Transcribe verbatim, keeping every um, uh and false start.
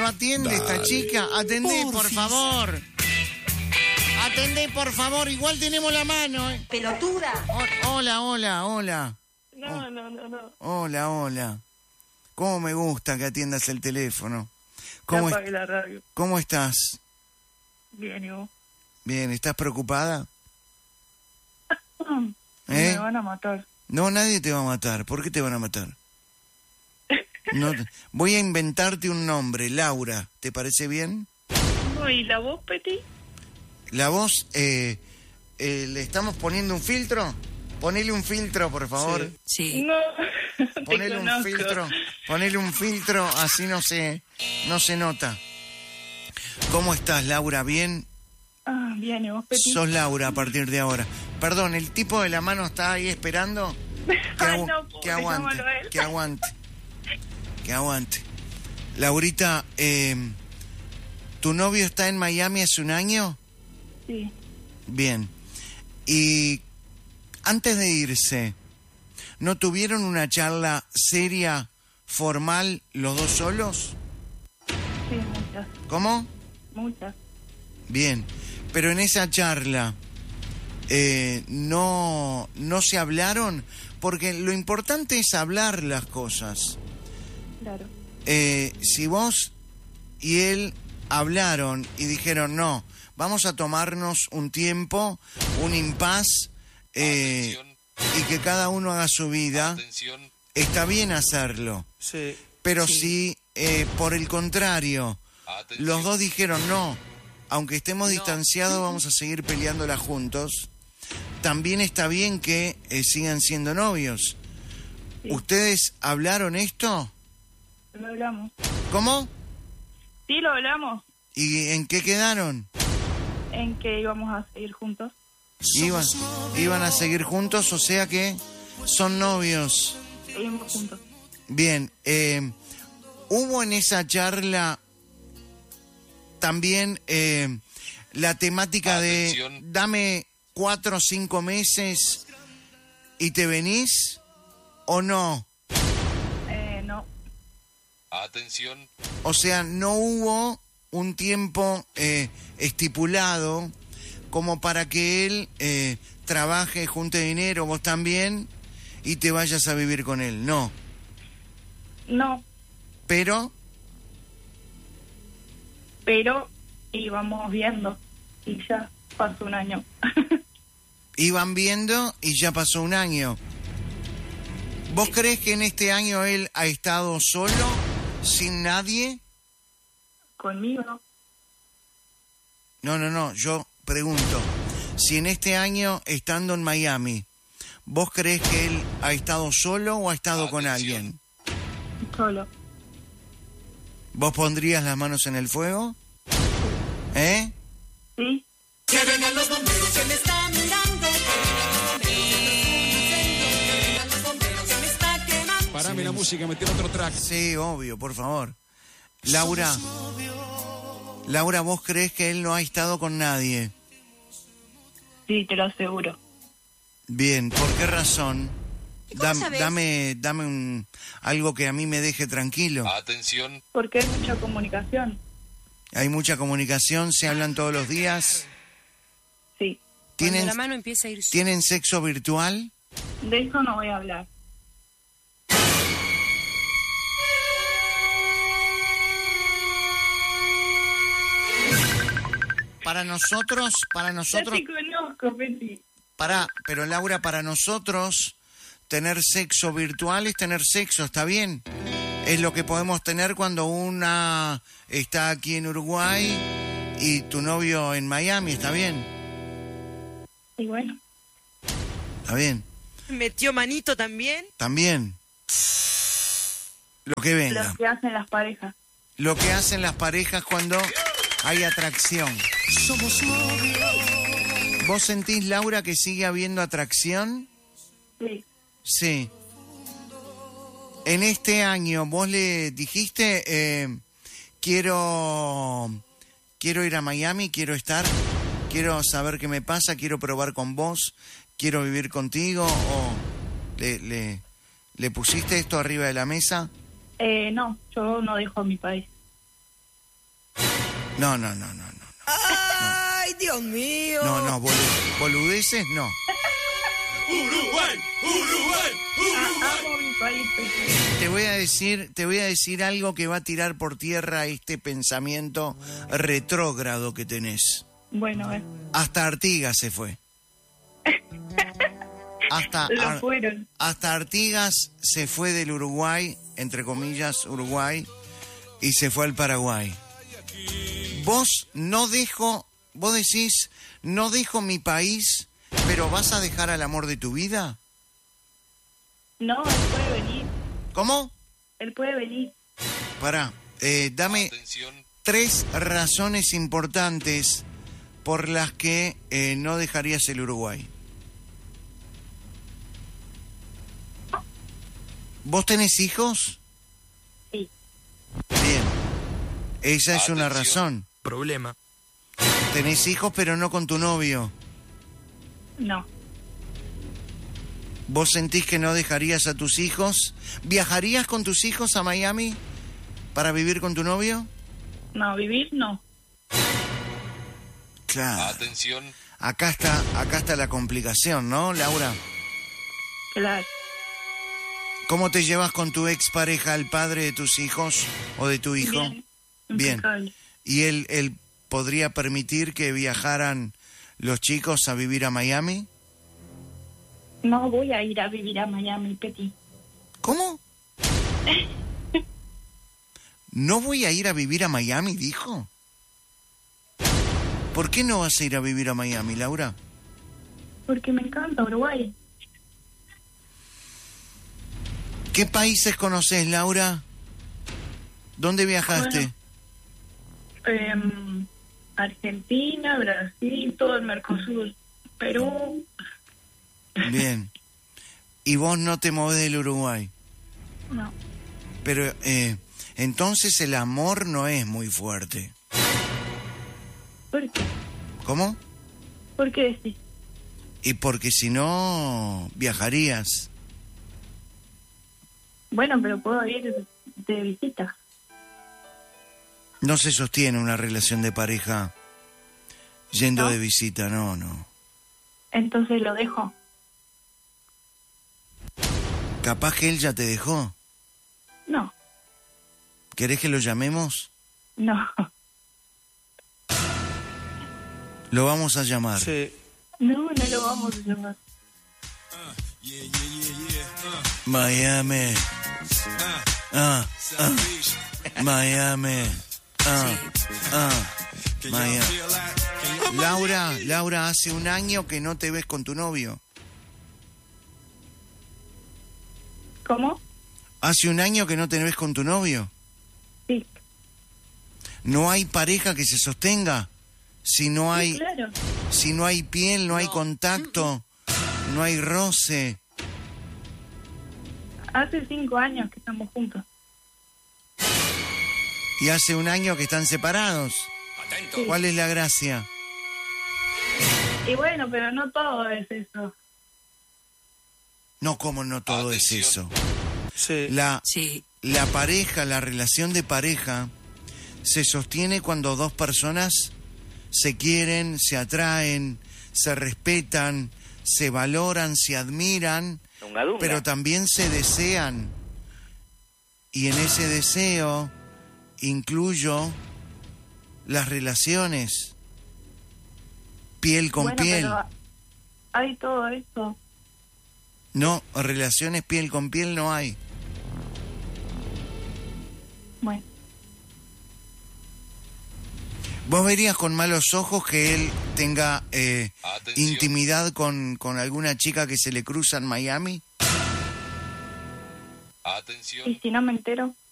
no atiende esta chica. Atendé, por Porfis. favor. Atendé, por favor. Igual tenemos la mano, ¿eh? Pelotuda. O- hola, hola, hola. No, no, no, no. Hola, hola. ¿Cómo me gusta que atiendas el teléfono? Ya ¿Cómo, es- apagué la radio. ¿Cómo estás? Bien, ¿y vos? Bien, ¿estás preocupada? Mm, ¿Eh? Me van a matar. No, nadie te va a matar. ¿Por qué te van a matar? No te- Voy a inventarte un nombre, Laura. ¿Te parece bien? No, ¿y la voz, Peti? La voz, eh, eh, ¿le estamos poniendo un filtro? Ponele un filtro, por favor. Sí. No, te Ponele un conozco. filtro. Ponele un filtro, así no se, no se nota. ¿Cómo estás, Laura? ¿Bien? Ah, bien, ¿y vos, Peti? Sos Laura a partir de ahora. Perdón, ¿el tipo de la mano está ahí esperando? Que, Ay, agu- no, pobre, que aguante, llámalo a él. que aguante. Que aguante. Laurita, eh, ¿tu novio está en Miami hace un año? Sí. Bien. Y antes de irse, ¿no tuvieron una charla seria, formal, los dos solos? Sí, muchas, ¿Cómo? muchas. Bien. Pero en esa charla, eh, no, no se hablaron, porque lo importante es hablar las cosas. Claro. Eh, si vos y él hablaron y dijeron, no, vamos a tomarnos un tiempo, un impas, eh, y que cada uno haga su vida, Atención. está bien hacerlo. Sí. Pero si, eh, por el contrario, Atención. los dos dijeron, no, aunque estemos distanciados, vamos a seguir peleándola juntos, también está bien que eh, sigan siendo novios. Sí. ¿Ustedes hablaron esto? Lo hablamos. ¿Cómo? Sí, lo hablamos. ¿Y en qué quedaron? En que íbamos a seguir juntos. Iban, iban a seguir juntos, o sea que son novios. Seguimos juntos. Bien, eh, hubo en esa charla también eh, la temática de Atención. dame cuatro o cinco meses y te venís, ¿o no? Eh, no. Atención. O sea, no hubo un tiempo eh, estipulado como para que él eh, trabaje, junte dinero, vos también, y te vayas a vivir con él. No. No, Pero, pero íbamos viendo. Y ya pasó un año. iban viendo y ya pasó un año. ¿Vos crees que en este año él ha estado solo, sin nadie? Conmigo. No, no, no, yo pregunto, si en este año, estando en Miami, ¿vos crees que él ha estado solo o ha estado con Atención. alguien? Solo. ¿Vos pondrías las manos en el fuego? ¿Eh? Sí. Que vengan los bomberos, se me está mirando. Que vengan los bomberos, se me está quemando. Parame la música, metí otro track. Sí, obvio, por favor. Laura, Laura, ¿vos crees que él no ha estado con nadie? Sí, te lo aseguro. Bien, ¿por qué razón? cómo Dam- sabés? dame dame un, algo que a mí me deje tranquilo. Atención. Porque hay mucha comunicación. Hay mucha comunicación, se hablan todos los días. Sí. Cuando ¿Tienen, la mano empieza a ir... ¿tienen sexo virtual? De eso no voy a hablar. Para nosotros, para Ya nosotros, te conozco, Peti. para, pero Laura, para nosotros, tener sexo virtual es tener sexo, ¿está bien? Es lo que podemos tener cuando una está aquí en Uruguay y tu novio en Miami, ¿está bien? Y bueno, ¿Está bien? ¿Metió manito también? También. Lo que venga. lo que hacen las parejas. Lo que hacen las parejas cuando hay atracción. Somos novios. ¿Vos sentís, Laura, que sigue habiendo atracción? Sí. Sí. En este año, vos le dijiste, eh, quiero, quiero ir a Miami, quiero estar, quiero saber qué me pasa, quiero probar con vos, quiero vivir contigo, o le, le, le pusiste esto arriba de la mesa. Eh, no, yo no dejo mi país. No, no, no, no, no. ¡Ay, Dios mío! No, no, bolu- boludeces no. Uruguay, Uruguay, Ah, amo mi país. pero- Te voy a decir, te voy a decir algo que va a tirar por tierra este pensamiento retrógrado que tenés. Bueno, eh, Hasta Artigas se fue. Hasta, lo Ar- fueron. hasta Artigas se fue del Uruguay, entre comillas, Uruguay, y se fue al Paraguay. Vos no dejo, vos decís, no dejo mi país, pero vas a dejar al amor de tu vida. No, él puede venir. ¿Cómo? Él puede venir. Pará, eh, dame Atención. tres razones importantes por las que eh, no dejarías el Uruguay. ¿Vos tenés hijos? Sí. Bien. Esa es una Atención. razón. Problema. Tenés hijos, pero no con tu novio. No. ¿Vos sentís que no dejarías a tus hijos? ¿Viajarías con tus hijos a Miami para vivir con tu novio? No, vivir no. Claro. Atención. Acá está, acá está la complicación, ¿no, Laura? Claro. ¿Cómo te llevas con tu expareja, el padre de tus hijos o de tu hijo? Bien. Bien. Impecable. ¿Y él, él podría permitir que viajaran los chicos a vivir a Miami? No voy a ir a vivir a Miami, Petit. ¿Cómo? ¿No voy a ir a vivir a Miami, dijo? ¿Por qué no vas a ir a vivir a Miami, Laura? Porque me encanta Uruguay. ¿Qué países conoces, Laura? ¿Dónde viajaste? Bueno. Em, Argentina, Brasil, todo el Mercosur. Perú. Bien. Y vos no te movés del Uruguay. No. Pero eh, entonces el amor no es muy fuerte. ¿Por qué? ¿Cómo? ¿Por qué decís? Y porque si no, viajarías. Bueno, pero puedo ir de visita. No se sostiene una relación de pareja yendo ¿No? de visita, no, no. Entonces lo dejo. Capaz que él ya te dejó. No. ¿Querés que lo llamemos? No. Lo vamos a llamar. Sí. No, no lo vamos a llamar. Miami. Ah, ah. Miami. Ah, ah. Miami. Laura, Laura, hace un año que no te ves con tu novio. ¿Cómo? Hace un año que no te ves con tu novio. Sí. No hay pareja que se sostenga. Si no hay, Sí, claro. si no hay piel, no hay contacto, no hay roce. Hace cinco años que estamos juntos. Y hace un año que están separados. Sí. ¿Cuál es la gracia? Y bueno, pero no todo es eso. No, como no todo Atención. es eso. Sí. La, Sí. la pareja, la relación de pareja, se sostiene cuando dos personas se quieren, se atraen, se respetan, se valoran, se admiran, pero también se desean. Y en ese deseo incluyo las relaciones, piel con bueno, piel. pero hay todo eso. No, relaciones piel con piel no hay. Bueno, ¿Vos verías con malos ojos que él tenga eh, Atención. intimidad con, con alguna chica que se le cruza en Miami? Atención. y si no me entero,